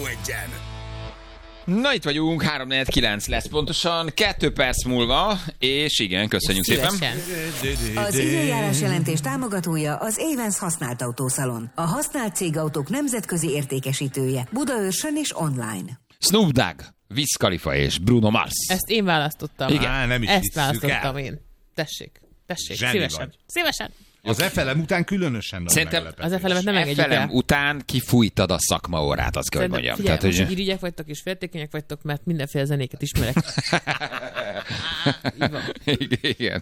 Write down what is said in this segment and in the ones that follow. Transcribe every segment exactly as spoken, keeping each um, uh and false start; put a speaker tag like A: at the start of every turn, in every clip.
A: egyen.
B: Na itt vagyunk, három negyven kilenc lesz pontosan, kettő perc múlva, és igen, köszönjük szépen.
C: Az időjárás jelentés támogatója az Avens használt autószalon. A használt cégautók nemzetközi értékesítője. Budaörsön és online.
B: Snoop Dogg, Wiz Khalifa és Bruno Mars.
D: Ezt én választottam.
B: Igen.
E: Á, nem is
D: Ezt
E: hisszük
D: választottam
E: el.
D: én. Tessék, tessék,
E: Zseni
D: szívesen.
E: vagy.
D: Szívesen.
E: Az ef el em után különösen nagy
B: Szerintem
E: meglepetés.
D: Az ef el em-et nem engedjük
B: F L M
D: el.
B: után kifújtad a szakmaórát, azt kell, hogy mondjam.
D: Figyelj,
B: Tehát,
D: hogy
B: hogy...
D: irigyek vagytok és féltékenyek vagytok, mert mindenféle zenéket ismerek. Így van.
B: Igen.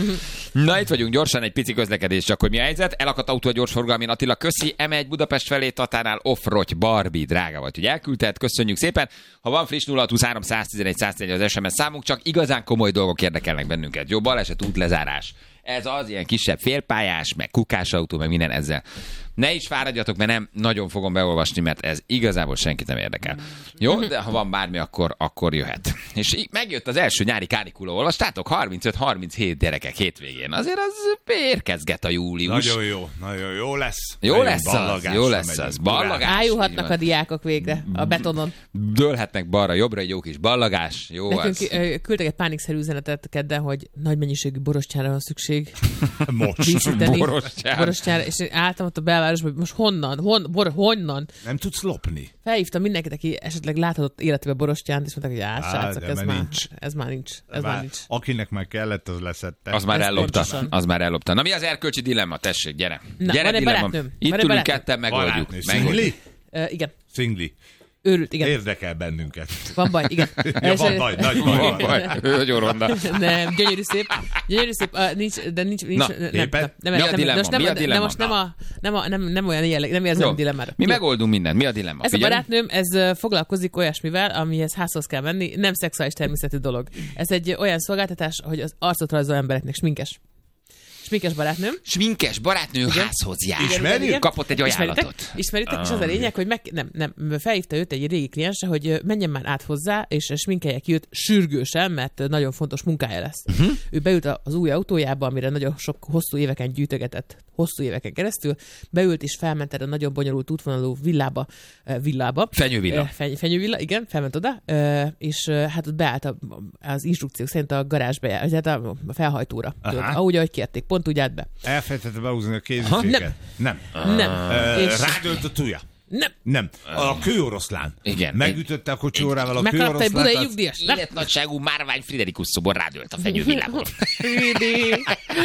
B: Na itt vagyunk, gyorsan egy pici közlekedés, csak hogy mi a helyzet. Elakadt autó a gyorsforgalmin, Attila, köszi. em egy Budapest felé, Tatánál off-rogy, Barbie, drága vagy, hogy elküldted, köszönjük szépen. Ha van friss nulla huszonhárom száztizenegy száztizenegy az es em es számunk, csak igazán komoly dolgok érdekelnek bennünket. Jó, baleset, útlezárás. Ez az, ilyen kisebb félpályás, meg kukás autó, meg minden ezzel. Ne is fáradjatok, mert nem nagyon fogom beolvasni, mert ez igazából senkit nem érdekel. Jó, de ha van bármi, akkor, akkor jöhet. És így megjött az első nyári kánikula, olvastátok? harmincöt harminchét gyerekek hétvégén. Azért az érkezget a július.
E: Nagyon jó, nagyon jó lesz.
B: Jó
E: Nagyon
B: lesz az,
E: ballagásra
B: jó lesz
E: megyünk.
B: az. Ballagás.
D: Ájulhatnak a diákok végre a betonon.
B: Dőlhetnek balra-jobbra, egy jó kis ballagás. Jó
D: Nekünk
B: az.
D: ö, küldtek egy pánikszerű üzenetet kedden, hogy nagy mennyiségű borostyára van szükség.
E: Most.
D: Díszíteni.
B: Borostyár.
D: Borostyára. És én álltam ott a belvárosban, hogy most honnan, hon, bor, honnan.
E: Nem tudsz lopni.
D: Felhívtam mindenkit, aki esetleg láthatott életében borostyánt, és mondták, hogy á,
E: Á,
D: srácok,
E: de
D: ez
E: már
D: már,
E: nincs.
D: ez már nincs. Ez már
E: Bár,
D: nincs.
E: akinek már kellett, az leszette.
B: Az már
D: Ez
B: ellopta.
D: pontosan.
B: Az már ellopta. Na mi az erkölcsi dilemma? Tessék, gyere.
D: Na,
B: gyere,
D: van egy
B: dilemma.
D: barátnőm.
B: Itt
D: Van egy
B: ülünk
D: barátnőm.
B: ketten, megoldjuk.
E: Barátnő.
B: Megoldjuk.
E: Szingli?
D: Uh, igen,
E: Szingli.
D: őrült, igen.
E: Érdekel bennünket.
D: Van baj, igen.
E: Ja,
D: És-
E: van baj, nagy baj.
B: Van baj. Nagyon ronda.
D: Nem, gyönyörű szép. Gyönyörű szép, uh, nincs, de nincs, nincs
B: Na,
D: nem,
E: képet?
D: nem,
B: Mi a
D: nem,
B: dilemma?
D: most nem,
B: Mi a
D: de
B: dilemma?
D: most nem, a, nem, a, nem, nem olyan jelleg, nem érzem
B: Jó.
D: a dilemmára.
B: Mi
D: Jó.
B: megoldunk mindent. Mi a dilemma?
D: Ez
B: Figyelj.
D: a barátnőm, ez ö, foglalkozik olyasmivel, amihez házhoz kell menni, nem szexuális természetű dolog. Ez egy olyan szolgáltatás, hogy az arcot rajzol embereknek, sminkes. Sminkes barátnőm.
B: Sminkes barátnő házhoz jár.
E: Ismerjük?
B: Kapott egy ajánlatot.
D: Ismeritek, Ismeritek? és az a lényeg, hogy meg, nem, nem, felhívta őt egy régi kliense, hogy ö, menjen már át hozzá, és sminkelje ki őt sürgősen, mert ö, nagyon fontos munkája lesz. Uh-huh. Ő beült az új autójába, amire nagyon sok hosszú éveken gyűjtögetett, hosszú éveken keresztül, beült és felment erre a nagyon bonyolult útvonalú villába, ö, villába.
B: Fenyővilla.
D: Ö, Feny, fenyővilla, igen, felment oda, ö, és ö, hát ott beállt a, az instrukciók szerint a garázsba, tehát a felhajtóra. Tudod, ahogy, ahogy kérték, pont úgy állt be.
E: Elfelejtette behúzni a kéziféket. Nem. Nem.
D: Nem.
E: Ö,
D: És-
E: Rádölt a tuja.
D: Nem.
E: Nem. A kőoroszlán.
B: Igen.
E: Megütötte a kocsi órával a
D: Megharapta egy budai
E: kőoroszlánt.
D: nyugdíjas. Nem.
B: Életnagyságú márvány Friderikus szobor rádölt a fenyővillából.
D: Ridi.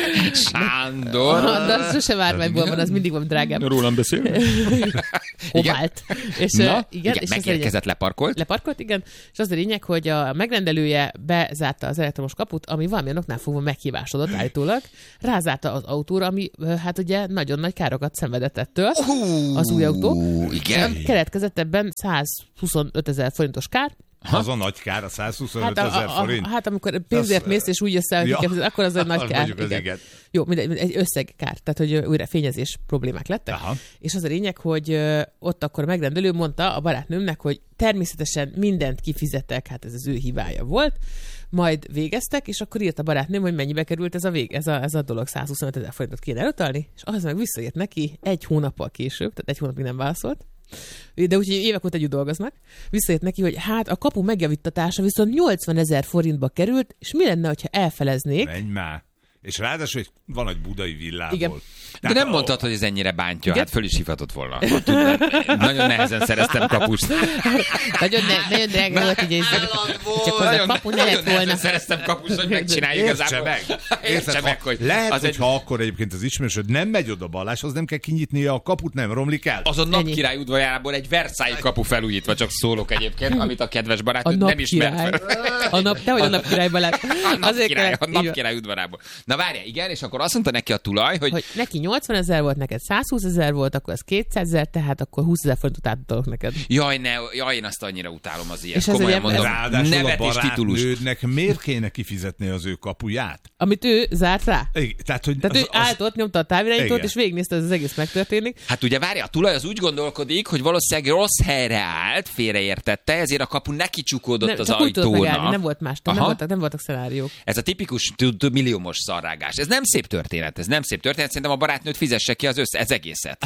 B: Sándor.
D: De az sose márványból van, az mindig van drágább.
B: Rólam beszél.
D: Hovált. És,
B: Na,
D: ö,
B: igen,
D: igen, és az a lényeg-
B: megérkezett, leparkolt.
D: leparkolt, igen, és az a lényeg, hogy a megrendelője bezárta az elektromos kaput, ami valamilyen oknál fogva meghívásodott állítólag, rázárta az autóra, ami ö, hát ugye nagyon nagy károkat szenvedett ettől. Az új autó.
B: Igen.
D: Keletkezett ebben százhuszonöt ezer forintos kár.
E: Az a nagy kár, a százhuszonöt
D: Hát,
E: ezer
D: a, a,
E: forint.
D: hát amikor pénzért mész, és úgy össze,
E: Ja.
D: ja. akkor az egy nagy
E: Az
D: kár.
E: mondjuk az
D: Igen.
E: igen.
D: Jó, mindegy, egy összegkár, tehát hogy ö, újra fényezés problémák lettek.
E: Aha.
D: És az a lényeg, hogy ö, ott akkor a megrendelő mondta a barátnőmnek, hogy természetesen mindent kifizettek, hát ez az ő hibája volt, majd végeztek, és akkor írt a barátnőm, hogy mennyibe került ez a, vég, ez a, ez a dolog, százhuszonöt ezer forintot kéne elutalni, és az meg visszaírt neki egy hónappal később, tehát egy hónapig nem válaszolt, de úgyhogy évek óta együtt dolgoznak, visszaírt neki, hogy hát a kapu megjavítatása viszont nyolcvan ezer forintba került, és mi lenne, hogyha elfeleznék?
E: Menj már. És ráadásul egy, van egy budai villából.
D: Igen.
B: De nem mondtad, hogy ez ennyire bántja,
D: Igen?
B: hát föl is hívhatott volna. Tudnám, nagyon nehezen szereztem kapust.
D: Nagyon, ne, nagyon drága volt, így csak az a kapu ne
B: nagyon
D: lett volna.
B: nehezen szereztem kapust, hogy megcsináljuk
E: Értse
B: igazából.
E: meg.
B: Értse
E: Érted,
B: meg,
E: ha-
B: hogy
E: lehet,
B: az
E: hogy
B: egy...
E: ha akkor egyébként az ismerősöd nem megy oda Balázs, az nem kell kinyitnia a kaput, nem romlik el.
B: Az a napkirály udvarából egy Versailles kapu felújítva, csak szólok egyébként, amit a kedves
D: A
B: barátnő nem ismert
D: napkirály.
B: fel.
D: A nap, tehogy a napkirályban lett.
B: A napkirály, a
D: kellett- így van.
B: napkirály udvarából. Na várjál, igen, és akkor azt mondta neki a tulaj, hogy,
D: Hogy neki nyolcvan ezer volt, neked százhúsz ezer volt, akkor az kétszáz ezer, tehát akkor húsz ezer forintot átadok neked.
B: jaj, ne, jaj, én azt annyira utálom az ilyet.
D: És ez
B: Komolyan
D: egy-
B: mondom,
E: Ráadásul
B: nevet
E: a
B: és titulus.
E: barátnődnek miért kéne kifizetni az ő kapuját?
D: Amit ő zárt rá.
E: Igen, tehát, hogy
D: Tehát
E: az,
D: ő állt ott, nyomta a távirányítót,
E: Igen.
D: és végignézte, hogy az egész megtörténik.
B: Hát ugye várja, a tulaj az úgy gondolkodik, hogy valószínűleg rossz helyre állt, félreértette, ezért a kapu neki csukódott
D: Nem,
B: az
D: csak úgy tudott
B: ajtónak.
D: megállni, nem volt más, nem
B: Aha.
D: voltak, nem voltak szenáriók.
B: Ez a tipikus t- t- milliómos szar. szarrágás. Ez nem szép történet, ez nem szép történet. Szerintem a barátnőt fizesse ki az össze, ez egészet.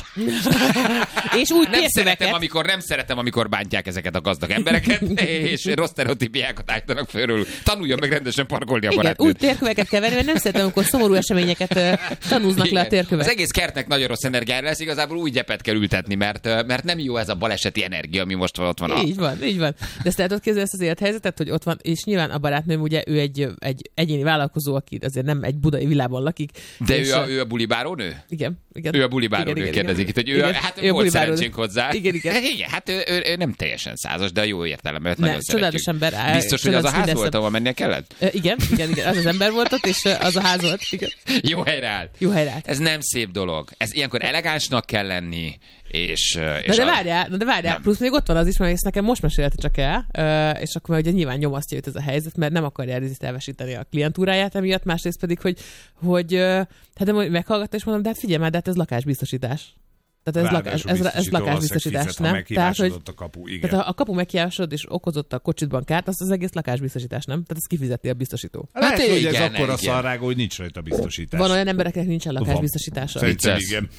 D: És úgy
B: Nem szeretem, amikor, nem szeretem, amikor bántják ezeket a gazdag embereket, és rossz sztereotípiákat állítanak fölül. Tanuljon meg rendesen parkolni a
D: igen,
B: barátnőt.
D: úgy térköveket kell venni, mert nem szeretem, amikor szomorú eseményeket uh, tanúznak
B: Igen.
D: le a térkövek.
B: Az egész kertnek nagyon rossz energiája lesz, igazából új gyepet kell ültetni, mert, mert nem jó ez a baleseti energia, ami most ott van. A...
D: Így van, így van. De ezt el tudod képzelni ezt az élethelyzetet, hogy ott van, és nyilván a barátnőm ugye ő egy, egy egyéni vállalkozó, aki azért nem egy budai villában lakik.
B: De
D: és
B: ő a, ő a bulibárónő?
D: Igen, igen.
B: Ő a bulibárónő, kérdezik itt, hogy ő, a, hát ő volt szerencsénk hozzá.
D: Igen, igen.
B: igen hát ő, ő, ő, nem teljesen százas, de jó értelemben,
D: Nem,
B: nagyon
D: csodálatos
B: szeretjük.
D: ember. Á,
B: Biztos, hogy az a ház
D: minden
B: volt,
D: szem-
B: ahol mennie kellett?
D: Ö, igen, igen, igen. Az az ember volt ott, és ö, az a ház volt. Igen.
B: Jó helyre állt.
D: Jó helyre állt.
B: Ez nem szép dolog. Ez ilyenkor elegánsnak kell lenni, és... és
D: Na de
B: a-
D: várjál, na de várjál,
B: Nem.
D: plusz még ott van az is, mert ezt nekem most mesélte csak el, ö, és akkor ugye nyilván nyomasztja őt ez a helyzet, mert nem akarja Rizit elvesíteni a klientúráját emiatt, másrészt pedig, hogy, hogy ö, hát de majd meghallgatta, és mondom, de hát figyelj már, de hát ez lakásbiztosítás. Tehát ez, lakás, ez, ez lakásbiztosítás, nem? Tehát, hogy,
E: a kapu, igen.
D: tehát ha a kapu megkiásod és okozott a kocsitban kárt, azt az egész lakásbiztosítás, nem? Tehát ezt kifizeti a biztosító.
E: Lehet,
B: Hát
E: hogy
B: igen,
E: ez akkora
B: igen.
E: szarrága, hogy nincs rajta biztosítás.
D: Van olyan embereknek nincsen
E: Van.
D: lakásbiztosítása.
E: Szerintem
B: Vicces.
E: igen.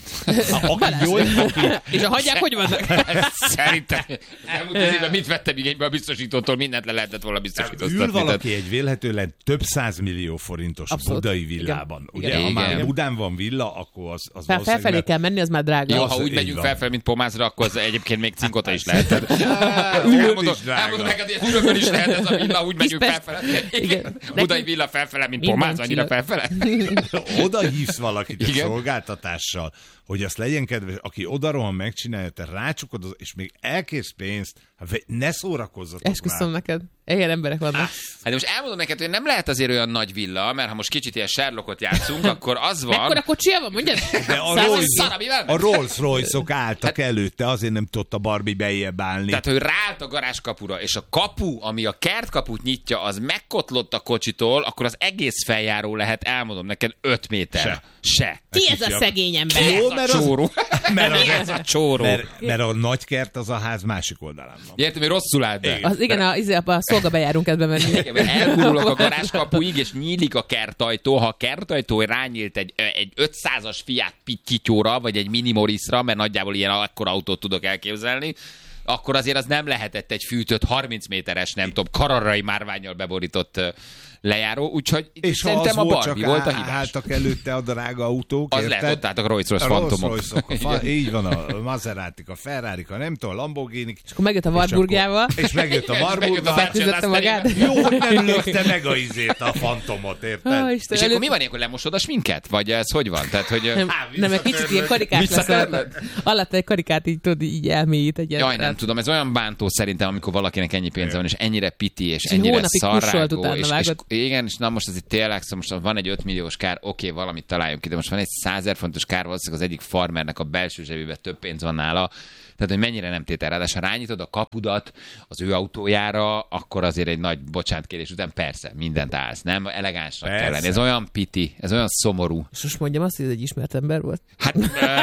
E: Aki jól,
D: És a hagyják hogy vannak?
B: Szerintem elmúlt az évben mit vettem igénybe a biztosítótól, mindent le lehetett volna biztosítóztatni.
E: ül valaki egy vélhetően több százmillió forintos
D: Abszolút.
E: budai villában.
D: Igen.
E: Ugye,
B: Igen.
E: ha már
B: Igen.
E: Budán van villa, akkor az, az
D: Fel, felfelé
E: valószínűleg...
D: kell menni, az már drága.
B: Jó,
E: Az-
B: ha úgy
E: így
B: megyünk
E: van.
B: felfelé, mint Pomázra, akkor az egyébként még cinkota is lehet. Tehát-
E: Ülőn
B: Elmondom,
E: is drága.
B: elmondom neked, hogy ülőn is lehet ez a villa, úgy megyünk
D: Pest.
B: felfele.
D: Igen.
B: Budai villa felfele, mint
D: Minden
B: Pomáz, annyira
D: csillag.
B: felfele.
E: Oda hívsz valakit egy
B: Igen.
E: szolgáltatással, hogy azt legyen kedves, aki odarohan megcsinálja, te rácsukod, az- és még elkész pénzt, hát ve- ne szórakozzatok
D: Esküszöm
E: már.
D: neked. Ilyen emberek vannak.
B: Hát de most elmondom neked, hogy nem lehet azért olyan nagy villa, mert ha most kicsit ilyen Sherlockot játszunk, akkor az van...
D: Mekkora kocsia van, mondjad?
E: De a,
D: Száz-
E: Rolls,
B: szar, amivel-
E: a Rolls Royce-ok álltak előtte, azért nem tudta Barbie bejjebb állni.
B: Tehát, hogy ráállt a garázskapura, és a kapu, ami a kertkaput nyitja, az megkotlott a kocsitól, akkor az egész feljáró lehet, elmondom neked, öt méter.
E: Se.
B: Se.
D: Ki ez a szegény ember?
E: Jó,
B: Ez a
E: mert az-
B: csóró.
E: mert az-
B: Mi ez a csóró?
E: Mert, mert a nagy kert az a ház másik oldalán van.
B: Értem, hogy rosszul állt be.
D: Az, igen, a, izé, a szolgabejárunk ebbe menni.
B: Igen, mert elgurulok a garázskapuig, és nyílik a kertajtó. Ha a kertajtó rányílt egy, egy ötszázas Fiat Pittyóra, vagy egy Mini Morrisra, mert nagyjából ilyen akkora autót tudok elképzelni, akkor azért az nem lehetett egy fűtött harminc méteres, nem tudom, kararrai márvánnyal beborított ö, lejáró, úgyhogy
E: És ha
B: szerintem
E: az
B: a
E: volt,
B: Barbie
E: csak
B: volt a
E: á-
B: hibás.
E: álltak előtte a drága autók,
B: Az
E: érted?
B: lehet, ott álltak a Rolls-Royce
E: A
B: fantomok.
E: Rolls-Royce-ok, a fa- így van, a Maseratik, a Ferrarik, a nem tudom, a Lamborghini.
D: És akkor megjött a Warburgjával.
E: És megjött a
B: És megjött a
E: Warburg.
D: Feküzdette magát.
E: Jó, hogy nem lökte meg a izét, a fantomot, érted?
D: Ó, Isten,
B: És akkor
D: előtt-
B: mi van ilyenkor, lemosod a sminket? Vagy ez hogy van? Tehát, hogy...
D: Nem, nem, egy kicsit ilyen karikát lesz.
B: Visszatörlöd?
D: Alatt egy karikát így tudod, így elmélyít egy
B: Jaj, nem tudom, ez olyan bántó szerintem, amikor valakinek ennyi pénze van, és ennyire piti, és
D: egy
B: ennyire
D: hónapig kussolt
B: szarrágó,
D: utána,
B: és, és,
D: vágod?
B: igen, és na most ez itt tényleg, szóval most van egy öt milliós kár, oké, valamit találjunk ki, de most van egy százezer fontos kár, valószínűleg az egyik farmernek a belső zsebében több pénz van nála, tehát, hogy mennyire nem tétel. Ráadásul ha rányitod a kapudat az ő autójára, akkor azért egy nagy bocsánatkérés után persze, mindent állsz, nem? Elegánsnak kell
E: Persze.
B: lenni. Ez olyan piti, ez olyan szomorú.
D: És most mondjam azt, hogy ez egy ismert ember volt.
B: Hát ö,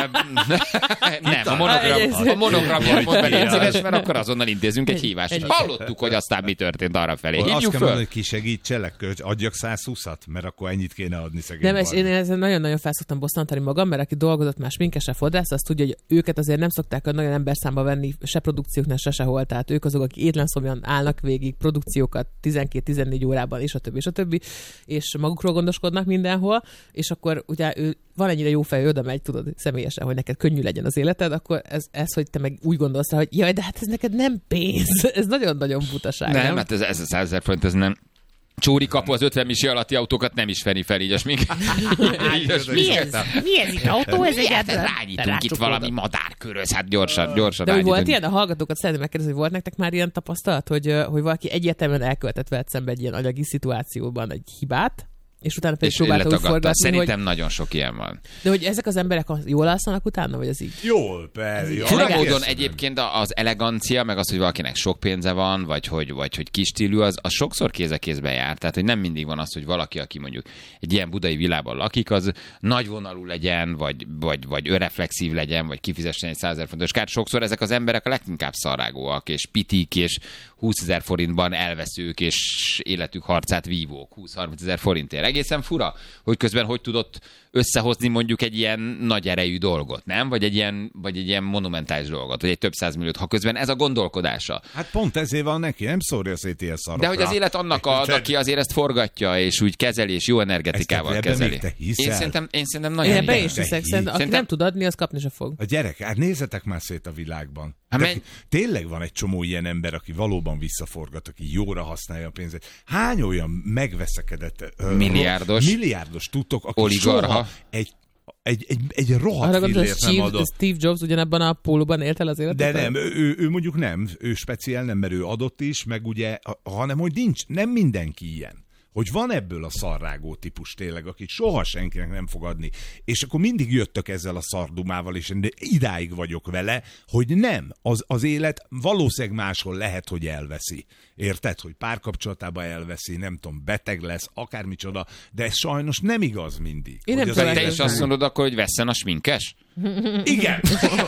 B: nem, a monogram, a monogramját mond be, légy szíves, mert akkor azonnal intézünk egy hívást.
D: Egy-
B: Hallottuk, hogy aztán mi történt arra felé.
E: Azt
B: Hívjuk
E: kell mondani,
B: föl.
E: hogy ki segítselek, költ, adjak százhúszat, mert akkor ennyit kéne adni szegény
D: Nem, és én
E: Barbie.
D: ezen nagyon-nagyon felszoktam bosszantani magam, mert aki dolgozott már sminkesen fodrász, azt tudja, hogy őket azért nem szokták a nagyon emberszámba venni se produkcióknál, se sehol. Tehát ők azok, akik étlenszomjan állnak végig produkciókat tizenkét-tizennégy órában, és a többi, és a többi, és magukról gondoskodnak mindenhol, és akkor ugye ő van ennyire jó fej, oda megy, tudod, személyesen, hogy neked könnyű legyen az életed, akkor ez, ez hogy te meg úgy gondolsz rá, hogy jaj, de hát ez neked nem pénz. Ez nagyon-nagyon butaság.
B: Nem,
D: Nem,
B: hát ez, ez a százezer forint, ez nem. Csóri kapu az ötven misi alatti autókat nem ismeri fel, így a smink. Így a smink.
D: Mi ez? Mi ez itt autó? Ez
B: Miért
D: egyáltalán?
B: rányítunk itt valami madárköröz? Hát gyorsan, gyorsan
D: De hogy volt
B: rányítunk.
D: ilyen? A hallgatókat szeretném megkérdezni, hogy volt nektek már ilyen tapasztalat, hogy, ö, hogy valaki egyértelműen elkövetett veled szembe egy ilyen anyagi szituációban egy hibát, és utána pedig
B: És
D: próbálta úgy
B: letagadta.
D: forgatni,
B: Szerintem
D: hogy,
B: nagyon sok ilyen van.
D: de hogy ezek az emberek az- jól alszanak utána, vagy az így?
E: Jól, persze.
D: így
B: Fura
D: elegáns.
B: módon egyébként a- az elegancia, meg az, hogy valakinek sok pénze van, vagy hogy, vagy hogy kis stílű, az, az sokszor kéz a kézben jár. Tehát, hogy nem mindig van az, hogy valaki, aki mondjuk egy ilyen budai világban lakik, az nagyvonalú legyen, vagy, vagy, vagy önreflexív legyen, vagy kifizessen egy százezer fontos kárt. Sokszor ezek az emberek a leginkább szarrágóak, és pitik, és húszezer forintban elveszők, és életük harcát vívók, húsz-harminc ezer forintért. egészen fura, hogy közben hogy tudott összehozni mondjuk egy ilyen nagy erejű dolgot, nem? Vagy egy ilyen, vagy egy ilyen monumentális dolgot, vagy egy több százmilliót, ha közben ez a gondolkodása.
E: Hát pont ezért van neki, nem szórja szét ilyen szarokra.
B: De hogy az élet annak ad, aki azért ezt forgatja, és úgy kezeli, és jó energetikával
E: ezt
B: kezeli.
E: te hiszel?
B: Én szerintem, én szerintem nagyon...
D: Én ebben
B: igen.
D: is hiszek,
E: Te
D: szerintem, aki
B: Szerintem-
D: nem tud adni, az kapni se fog.
E: A gyerek, hát nézzetek már szét a világban.
B: Hát
E: De
B: menj-
E: tényleg van egy csomó ilyen ember, aki valóban visszaforgat, aki jóra használja a pénzét. Hány olyan megveszekedett ö,
B: Milliárdos.
E: milliárdos tudtok, aki
B: Oligarha.
E: soha egy, egy, egy, egy
D: Arra
E: rohadt
D: gondolod,
E: fillért nem
D: Steve,
E: adott.
D: Steve Jobs ugyanebben a pólóban élt el az életet?
E: De nem, ő, ő mondjuk nem, ő speciál nem, mert ő adott is, meg ugye, hanem hogy nincs, nem mindenki ilyen. Hogy van ebből a szarrágó típus tényleg, akit soha senkinek nem fog adni. És akkor mindig jöttök ezzel a szardumával, és én idáig vagyok vele, hogy nem. Az, az élet valószínűleg máshol lehet, hogy elveszi. Érted? Hogy párkapcsolatában elveszi, nem tudom, beteg lesz, akármicsoda, de ez sajnos nem igaz mindig.
D: Én
E: Hogy
D: nem
E: az
D: tudom,
B: Te
E: élet-
B: is azt mondod akkor, hogy vesszen a sminkes?
E: Igen!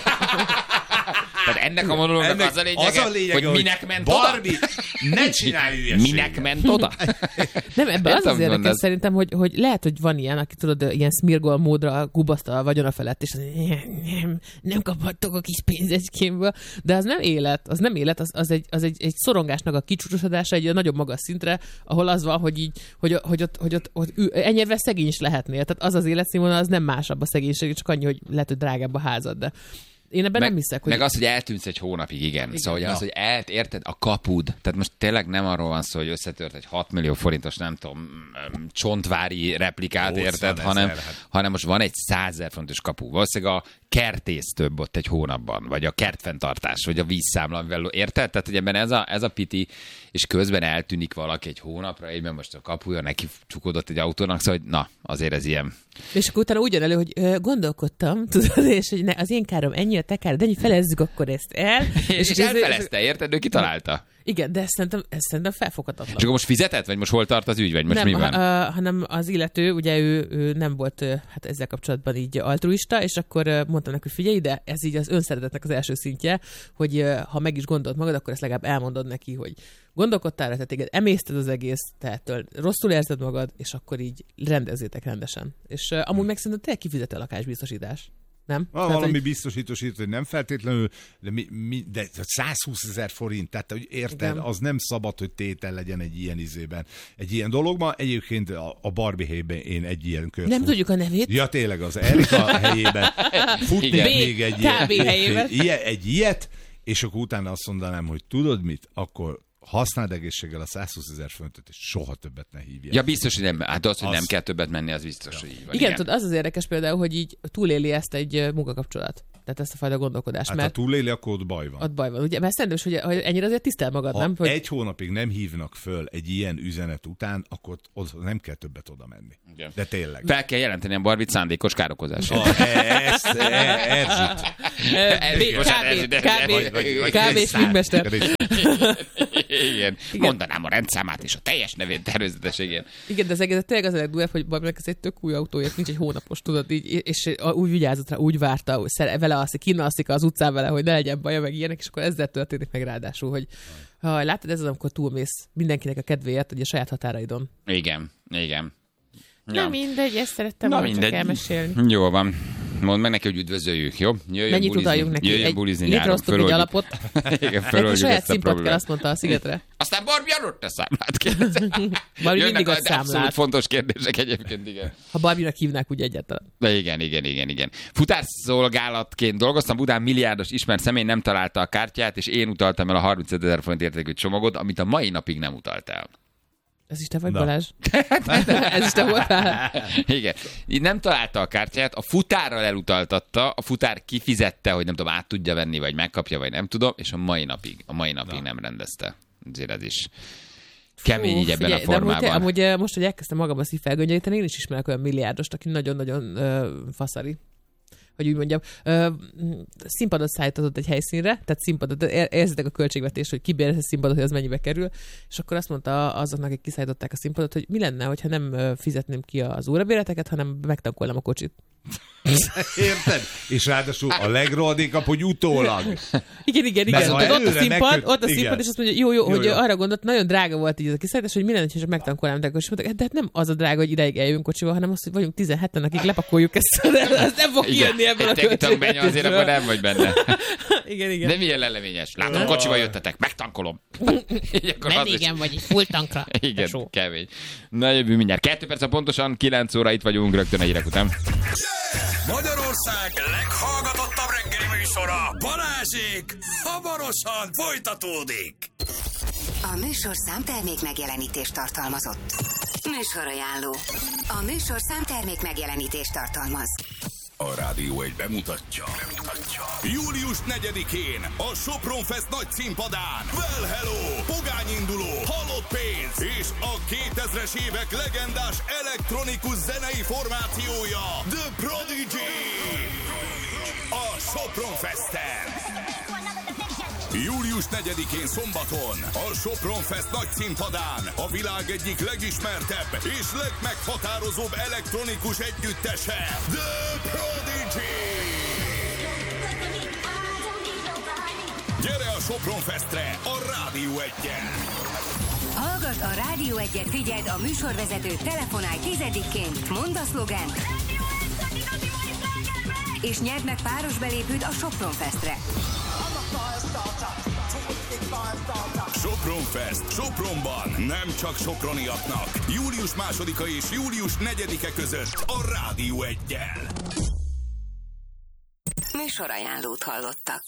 B: Tehát ennek a monológnak
E: Ennek
B: az a lényege,
E: az a lényege,
B: hogy minek ment
E: Barbie,
B: oda?
E: ne csinálj hülyeséget.
B: Minek ment oda?
D: Nem, ebben az
B: Értem,
D: az érdekes
B: mondasz.
D: szerintem, hogy, hogy lehet, hogy van ilyen, aki tudod, ilyen smirgol módra gubaszta a vagyona felett, és az, nem, nem, nem kaphattok a kis pénzecskémből, de az nem élet, az nem élet, az, az, egy, az egy, egy szorongásnak a kicsúcsosodása egy nagyobb magas szintre, ahol az van, hogy így, hogy, hogy ott, hogy ott, hogy ül- ennyire szegény is lehetnél. Tehát az az életszínvonal, az nem másabb a szegénység, csak annyi, hogy lehet, hogy drágább a házad, de én ebben
B: Meg,
D: nem hiszek, hogy...
B: meg az, hogy eltűnsz egy hónapig, igen. igen. Szóval hogy az, hogy elt, érted, a kapud. Tehát most tényleg nem arról van szó, hogy összetört egy hat millió forintos, nem tudom, csontvári replikát, érted, hanem,
E: hát.
B: hanem most van egy százezer forintos kapu. Valószínűleg a kertész több ott egy hónapban, vagy a kertfenntartás, vagy a vízszámla, érted? Tehát, hogy ebben ez a, ez a piti, és közben eltűnik valaki egy hónapra, egyben most a kapuja neki csukódott egy autónak, szóval, hogy na, azért ez ilyen.
D: És akkor utána úgy jön elő, hogy ö, gondolkodtam, tudod, és hogy ne, az én károm ennyi, a te kár, de ennyi felezzük akkor ezt el.
B: És, és elfelezte, érted? Ő kitalálta.
D: Igen, de ezt szerintem, ezt szerintem felfoghatatlan.
B: És akkor most fizetett, vagy most hol tart az ügy, vagy most
D: nem,
B: mi van?
D: Ha, uh, hanem az illető, ugye ő, ő nem volt uh, hát ezzel kapcsolatban így altruista, és akkor uh, mondtam neki, hogy figyelj, de ez így az önszeretetnek az első szintje, hogy uh, ha meg is gondolt magad, akkor ezt legalább elmondod neki, hogy gondolkodtál rá, tehát téged emészted az egész, tehát rosszul érzed magad, és akkor így rendezzétek rendesen. És uh, amúgy meg szerintem te kifizeti a lakásbiztosítás. Nem?
E: Ah,
D: Tehát,
E: valami
D: hogy-
E: biztosítosít, hogy nem feltétlenül, de, mi, mi, de százhúszezer forint, tehát hogy érted,
D: Igen.
E: az nem szabad, hogy tétel legyen egy ilyen izében. Egy ilyen dologban, egyébként a, a Barbie helyben én egy ilyen kört
D: Nem
E: fut-
D: tudjuk a nevét.
E: Ja, tényleg, az Erika helyében futnék
B: Igen.
E: még egy
D: B,
E: ilyet,
D: K B helyében.
E: ilyen, egy ilyet, és akkor utána azt mondanám, hogy tudod mit, akkor használd egészséggel a százhúszezer fontot, és soha többet ne hívjál.
B: Ja, biztos, hogy nem. Hát az, hogy
E: Az-
B: nem kell többet menni, az biztos, hogy így van.
D: Igen, tudod, az az érdekes például, hogy így túléli ezt egy ö, munkakapcsolat. Tehát ezt a fajta gondolkodást,
E: Hát ha
D: mert
E: túléli, akkor ott baj van.
D: ott baj van. Ugye? Mert szerintem is, hogy, hogy ennyire azért tisztel magad,
E: Ha
D: nem? Hogy...
E: egy hónapig nem hívnak föl egy ilyen üzenet után, akkor oda nem kell többet oda menni.
B: Igen.
E: De tényleg.
B: Fel kell jelenteni a Barbit szándékos károkozásért.
E: A, ezt, e, Erzsit.
D: Ö, B-
B: bocsánat,
D: K B,
B: ez- de-
D: K B,
B: vagy- vagy- vagy-
D: K B swingmester.
B: Igen. Mondanám a rendszámát és a teljes nevét természetesen.
D: Igen, de az egész tényleg az a legdurvább, hogy Barbinak ez egy tök új autója, nincs egy hónapos, tudod, így, és úgy vigyázott rá, úgy várta, hogy szere, vele alszik, kínalszik az utcán vele, hogy ne legyen baja, meg ilyenek, és akkor ezzel történik meg ráadásul, hogy ha látod, ez az, amikor túlmész mindenkinek a kedvéért, hogy a saját határaidon.
B: Igen, igen.
D: Ja. Na mindegy, ezt szerettem
B: Na
D: volna csak
B: mindegy.
D: elmesélni.
B: Jó van. Mondd meg neki, hogy üdvözöljük, jó? Jöjjön
D: Mennyit
B: bulizni.
D: udaljunk neki?
B: Jöjjön
D: Egy,
B: bulizni nyáron.
D: létrehoztuk egy
B: föloldjuk.
D: alapot,
B: Igen,
D: neki
B: föloldjuk
D: saját
B: ezt a
D: színpad kell,
B: problémát.
D: azt mondta a szigetre.
B: Aztán Barbie adott a számlát, kérdezem.
D: Barbie
B: Jönnek
D: mindig
B: a
D: a
B: abszolút
D: számlát.
B: fontos kérdések egyébként, igen.
D: Ha Barbie-nak hívnák úgy egyáltalán.
B: De igen, igen, igen, igen. Futárszolgálatként dolgoztam, Budán milliárdos ismert személy nem találta a kártyát, és én utaltam el a harmincötezer forint értékű csomagot, amit a mai napig nem utalt el.
D: Ez is te vagy,
E: Na.
D: Balázs? Ez is te voltál?
B: Igen. Így nem találta a kártyát, a futárral elutaltatta, a futár kifizette, hogy nem tudom, át tudja venni, vagy megkapja, vagy nem tudom, és a mai napig, a mai napig nem rendezte. Azért ez is kemény így ebben
D: Figyelj,
B: a
D: de amúgy,
B: formában.
D: amúgy eh, most, hogy elkezdtem magamba szívfelgöngyölíteni, én is ismerek olyan milliárdost, aki nagyon-nagyon uh, faszari. Hogy úgy mondjam, uh, színpadot szállított egy helyszínre, tehát színpadot, ér- érzitek a költségvetést, hogy kibérez a színpadot, hogy az mennyibe kerül, és akkor azt mondta azoknak, akik kiszállították a színpadot, hogy mi lenne, hogyha nem uh, fizetném ki az órabéreteket, hanem megtankolnám a kocsit.
E: Érted? És ráadásul a legrohadékabb, hogy utólag.
D: Igen, igen, igen. Ott, ott a színpad,
E: megköt...
D: ott a színpad,
E: igen.
D: és azt mondja, jó, jó,
E: jó
D: hogy
E: jó.
D: arra gondolt, nagyon drága volt így ez a kiszállítás, hogy mi lenne, ha megtankolnám te a kocsimat. De hát nem az a drága, hogy ideig eljövünk kocsival, hanem az, hogy vagyunk tizenheten, akik lepakoljuk ezt. Ez nem fog kijönni ebből a
B: költségvetésből. Azért akkor nem vagy benne.
D: Igen, igen.
B: De milyen leleményes. Látom, kocsival jöttetek, megtankolom.
D: Vendégem vagy, full tankra.
B: Igen, kemény. Na, jövő mindjárt. Kettő perc, pontosan kilenc óra, itt vagyunk rögtön a hírek után.
A: Magyarország leghallgatottabb reggeli műsora, Balázsék, hamarosan folytatódik.
C: A műsorszám termék megjelenítést tartalmazott. Műsorajánló. A műsorszám termék megjelenítést tartalmaz.
A: A Rádió egy bemutatja. bemutatja. július negyedikén a Sopron Fest nagy színpadán Well Hello, pogányinduló, halott pénz és a kétezres évek legendás elektronikus zenei formációja The Prodigy. A Sopron Festen. július negyedikén szombaton a Sopron Fest nagy színpadán a világ egyik legismertebb és legmeghatározóbb elektronikus együttese The Prodigy. Gyere a Sopron Festre a Rádió egyen!
C: Hallgat a Rádió egyet, figyeld a műsorvezető, telefonálj tizedikként, mondd a szlogent, és nyerd meg páros belépőd a Sopron Festre.
A: Sopron Fest Sopronban nem csak soproniaknak. július másodika és július negyedike között a Rádió egyen.
C: Műsorajánlót hallottak.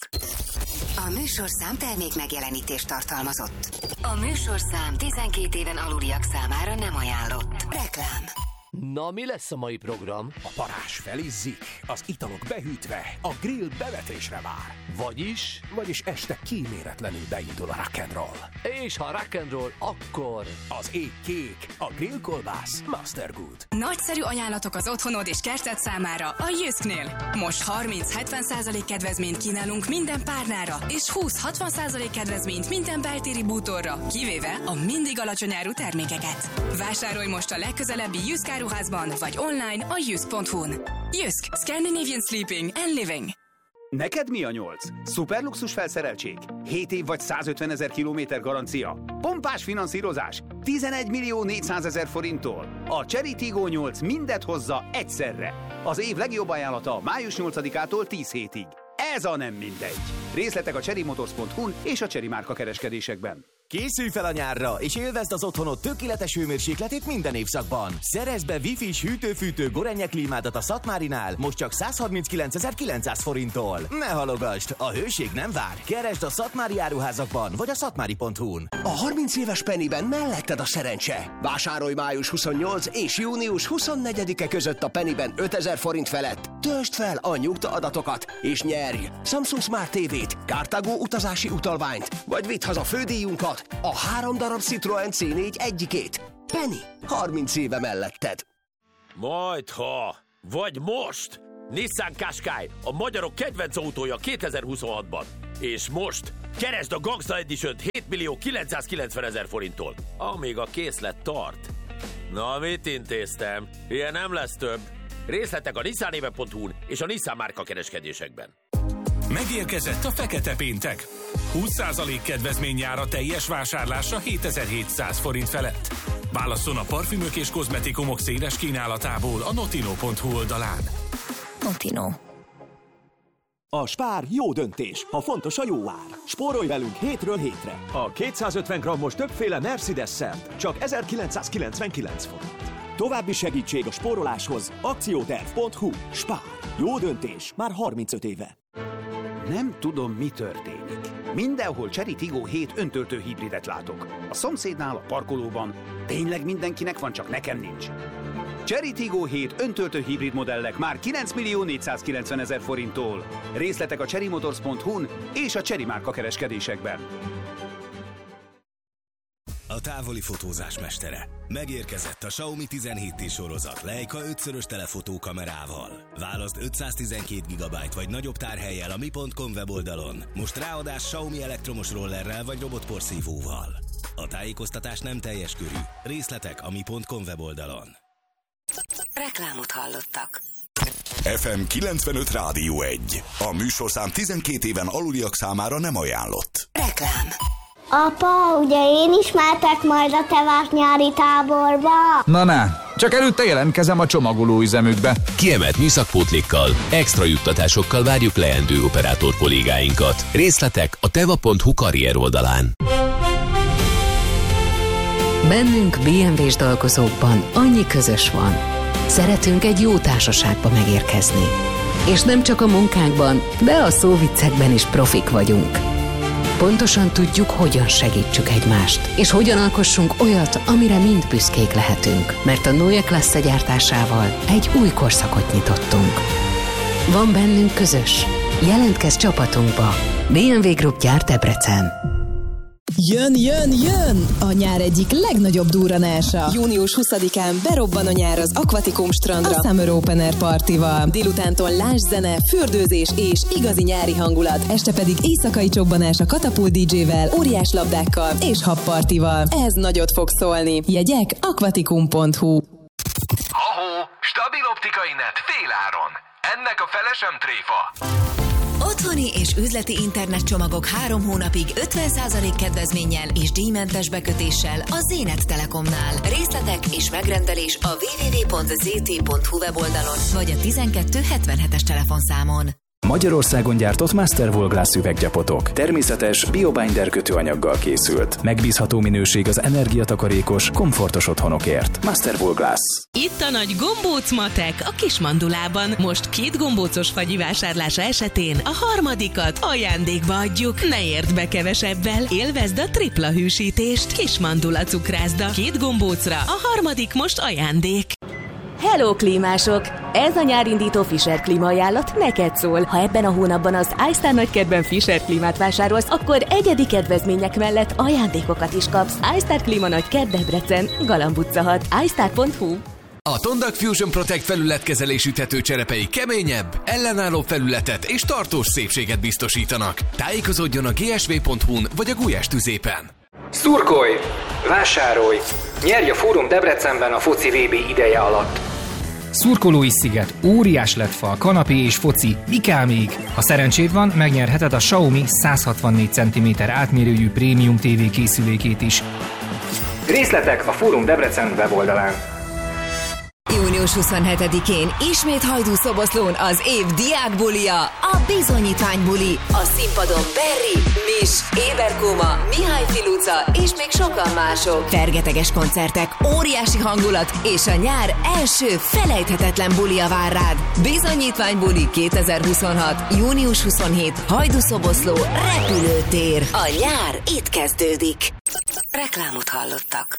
C: A műsorszám termék megjelenítést tartalmazott. A műsorszám tizenkét éven aluliak számára nem ajánlott. Reklám.
F: Na, mi lesz a mai program?
G: A parázs felizzik, az italok behűtve, a grill bevetésre vár.
F: Vagyis?
G: Vagyis este kíméletlenül beindul a rock'n'roll.
F: És ha rock'n'roll, akkor...
G: Az ég kék, a grillkolbász Master Good.
H: Nagyszerű ajánlatok az otthonod és kerted számára a Jysknél. Most harminc-hetven százalék kedvezményt kínálunk minden párnára, és húsz-hatvan százalék kedvezményt minden beltéri bútorra, kivéve a mindig alacsony áru termékeket. Vásárolj most a legközelebbi Jysk áruházban, vagy online a jysk pont hu-n. Jysk. Scandinavian Sleeping and Living.
I: Neked mi a nyolc? Szuperluxus felszereltség? hét év vagy százötvenezer kilométer garancia? Pompás finanszírozás? tizenegy millió négyszázezer forinttól? A Chery Tiggo nyolc mindet hozza egyszerre. Az év legjobb ajánlata május nyolcadikától tíz hétig. Ez a nem mindegy. Részletek a chery motors pont hu-n és a Chery márka kereskedésekben.
J: Készülj fel a nyárra, és élvezd az otthonod tökéletes hőmérsékletét minden évszakban. Szerezd be Wi-Fi-s hűtő-fűtő Gorenje klímádat a Szatmárinál, most csak százharminckilencezer-kilencszáz forinttól. Ne halogasd, a hőség nem vár. Keresd a Szatmári áruházakban, vagy a szatmári pont hu-n.
F: A harminc éves Pennyben melletted a szerencse. Vásárolj május huszonnyolcadika és június huszonnegyedike között a Pennyben ötezer forint felett. Töltsd fel a nyugta adatokat, és nyerj Samsung Smart té vét, Cartago utazási utalványt, vagy vidd haza fődíjunkat, a három darab Citroen cé négy egyikét. Penny, harminc éve melletted.
K: Majdha, vagy most! Nissan Qashqai, a magyarok kedvenc autója kétezer-huszonhatban. És most keresd a Gangsta Edition-t hét millió kilencszázkilencvenezer forinttól, amíg a készlet tart. Na, mit intéztem? Ilyen nem lesz több. Részletek a nissanéve pont hu-n és a Nissan márka kereskedésekben.
A: Megérkezett a fekete péntek. húsz százalék kedvezmény jár a teljes vásárlásra hétezer-hétszáz forint felett. Válasszon a parfümök és kozmetikumok széles kínálatából a notino pont hu oldalán.
C: Notino.
G: A Spár jó döntés, ha fontos a jó ár. Spórolj velünk hétről hétre. A kétszázötven grammos többféle Mercedes szert csak ezerkilencszázkilencvenkilenc forint. További segítség a spóroláshoz akcióterv pont hu. Spár. Jó döntés már harmincöt éve.
I: Nem tudom, mi történik. Mindenhol Chery Tiggo hét öntöltő hibridet látok. A szomszédnál, a parkolóban. Tényleg mindenkinek van, csak nekem nincs. Chery Tiggo hét öntöltő hibrid modellek már kilenc millió négyszázkilencvenezer forinttól. Részletek a chery motors pont hu-n és a Chery márka kereskedésekben.
L: A távoli fotózás mestere. Megérkezett a Xiaomi tizenhét T sorozat Leica ötszörös telefonó kamerával. Válaszd ötszáztizenkét gigabyte vagy nagyobb tárhellyel a mi pont com weboldalon. Most ráadás Xiaomi elektromos rollerrel vagy robotporszívóval. A tájékoztatás nem teljes körű. Részletek a mi pont com weboldalon.
C: Reklámot hallottak.
A: ef em kilencvenöt Rádió egy. A műsorszám tizenkét éven aluliak számára nem ajánlott.
C: Reklám.
M: Apa, ugye én is mehetek majd a Tevák nyári táborba?
N: Na, na, csak előtte jelentkezem a csomagoló üzemükbe.
O: Kiemelt műszakpótlékkal, extra juttatásokkal várjuk leendő operátor kollégáinkat. Részletek a teva pont hu karrier oldalán.
C: Bennünk bé em vés dolgozókban annyi közös van. Szeretünk egy jó társaságba megérkezni. És nem csak a munkánkban, de a szóviccekben is profik vagyunk. Pontosan tudjuk, hogyan segítsük egymást, és hogyan alkossunk olyat, amire mind büszkék lehetünk, mert a Neue Klasse gyártásával egy új korszakot nyitottunk. Van bennünk közös. Jelentkezz csapatunkba. bé em vé Group gyárt Debrecen.
P: Jön, jön, jön! A nyár egyik legnagyobb durranása. június huszadikán berobban a nyár az Aquatikum strandra a Summer Open Air partival. Délutántól lázszene, fürdőzés és igazi nyári hangulat. Este pedig éjszakai csobbanás a Katapult dé dzsével, óriás labdákkal és habpartival. Ez nagyot fog szólni. Jegyek aquatikum pont hu.
Q: Ahó, stabil optikai net féláron. Ennek a fele sem tréfa.
R: Otthoni és üzleti internetcsomagok három hónapig ötven százalék kedvezménnyel és díjmentes bekötéssel a Zénet Telekomnál. Részletek és megrendelés a double-u double-u double-u pont zé té pont hu weboldalon vagy a tizenkettő hetvenhetes telefonszámon.
S: Magyarországon gyártott Masterwool Glass üveggyapotok. Természetes, biobinder kötőanyaggal készült. Megbízható minőség az energiatakarékos, komfortos otthonokért. Masterwool Glass.
T: Itt a nagy gombóc matek a Kismandulában. Most két gombócos fagyi vásárlása esetén a harmadikat ajándékba adjuk. Ne érd be kevesebbel, élvezd a tripla hűsítést. Kismandula cukrászda. Két gombócra, a harmadik most ajándék.
U: Hello, klímások! Ez a nyárindító Fischer klímaajánlat neked szól. Ha ebben a hónapban az iStar nagykedben Fischer klímát vásárolsz, akkor egyedi kedvezmények mellett ajándékokat is kapsz. iStar klíma nagyked Debrecen, Galamb utca hat, iStar pont hu.
Q: A Tondak Fusion Protect felületkezelésű tetőcserepei keményebb, ellenálló felületet és tartós szépséget biztosítanak. Tájékozódjon a gé es vé pont hu-n vagy a Gulyás tüzépen.
V: Szurkolj! Vásárolj! Nyerj a Fórum Debrecenben a foci vé bé ideje alatt!
W: Szurkolói sziget, óriás ledfal, kanapé és foci, mi kell még? Ha szerencséd van, megnyerheted a Xiaomi száz hatvannégy centiméter átmérőjű prémium tévé készülékét is.
V: Részletek a Fórum Debrecen weboldalán.
R: június huszonhetedikén ismét Hajdú-Szoboszlón az év diákbulia, a bizonyítványbuli. A színpadon Berri, Mis, Éberkóma, Mihály Filuca és még sokan mások. Fergeteges koncertek, óriási hangulat és a nyár első felejthetetlen bulia vár rád. Bizonyítványbuli kétezer-huszonhat. június huszonhetedike. Hajdú-Szoboszló repülőtér. A nyár itt kezdődik.
C: Reklámot hallottak.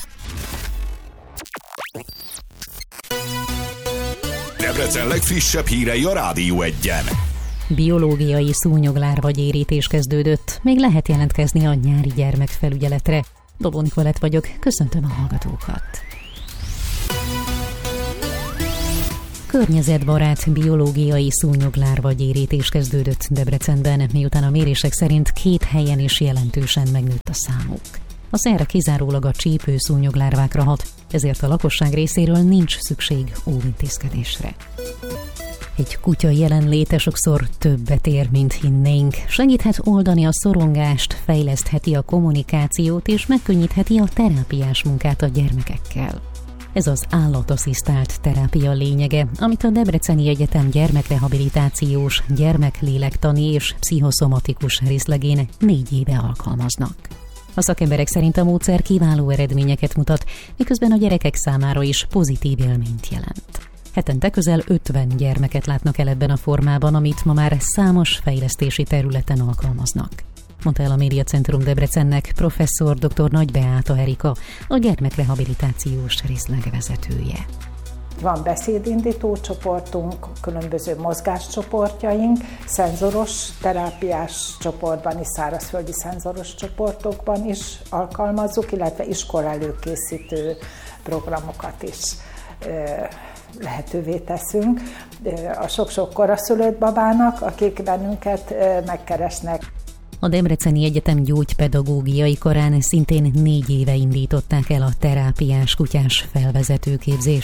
A: Debrecen legfrissebb hírei a Rádió egyen.
X: Biológiai szúnyoglárva gyérítés kezdődött. Még lehet jelentkezni a nyári gyermekfelügyeletre. Dobó Nikolett vagyok, köszöntöm a hallgatókat. Környezetbarát biológiai szúnyoglárva gyérítés kezdődött Debrecenben, miután a mérések szerint két helyen is jelentősen megnőtt a számuk. A szer kizárólag a csípőszúnyoglárvákra hat, ezért a lakosság részéről nincs szükség óvintézkedésre. Egy kutya jelenléte sokszor többet ér, mint hinnénk. Segíthet oldani a szorongást, fejlesztheti a kommunikációt és megkönnyítheti a terápiás munkát a gyermekekkel. Ez az állatasszisztált terápia lényege, amit a Debreceni Egyetem gyermekrehabilitációs, gyermeklélektani és pszichoszomatikus részlegén négy éve alkalmaznak. A szakemberek szerint a módszer kiváló eredményeket mutat, miközben a gyerekek számára is pozitív élményt jelent. Hetente közel ötven gyermeket látnak el ebben a formában, amit ma már számos fejlesztési területen alkalmaznak. Mondta el a Médiacentrum Debrecennek professzor dr. Nagy Beáta Erika, a gyermekrehabilitációs részleg vezetője.
Y: Van beszédindító csoportunk, különböző mozgáscsoportjaink, szenzoros terápiás csoportban is, szárazföldi szenzoros csoportokban is alkalmazzuk, illetve iskola előkészítő programokat is lehetővé teszünk a sok-sok koraszülött babának, akik bennünket megkeresnek.
X: A Debreceni Egyetem gyógypedagógiai karán szintén négy éve indították el a terápiás kutyás felvezetőképzést.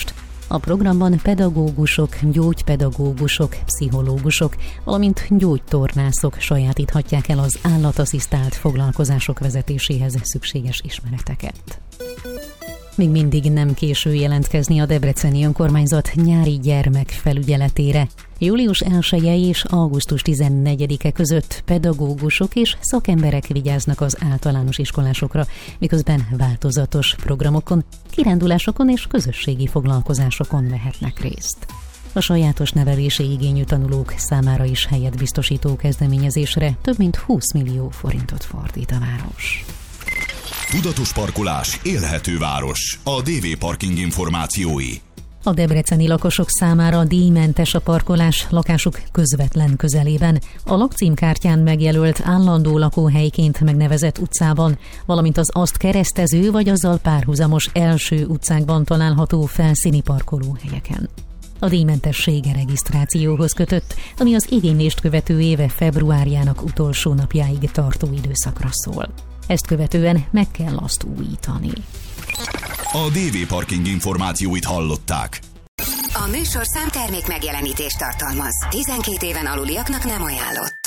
X: A programban pedagógusok, gyógypedagógusok, pszichológusok, valamint gyógytornászok sajátíthatják el az állatasszisztált foglalkozások vezetéséhez szükséges ismereteket. Még mindig nem késő jelentkezni a debreceni önkormányzat nyári gyermekfelügyeletére. július elseje és augusztus tizennegyedike között pedagógusok és szakemberek vigyáznak az általános iskolásokra, miközben változatos programokon, kirándulásokon és közösségi foglalkozásokon vehetnek részt. A sajátos nevelési igényű tanulók számára is helyet biztosító kezdeményezésre több mint húsz millió forintot fordít a város.
A: Tudatos parkolás, élhető város. A dé vé Parking információi.
X: A debreceni lakosok számára díjmentes a parkolás lakásuk közvetlen közelében, a lakcímkártyán megjelölt állandó lakóhelyként megnevezett utcában, valamint az azt keresztező vagy azzal párhuzamos első utcákban található felszíni parkolóhelyeken. A díjmentessége regisztrációhoz kötött, ami az igénylést követő éve februárjának utolsó napjáig tartó időszakra szól. Ezt követően meg kell azt újítani.
A: A dé vé Parking információit hallották.
R: A műsorszám termék megjelenítést tartalmaz. tizenkét éven aluliaknak nem ajánlott.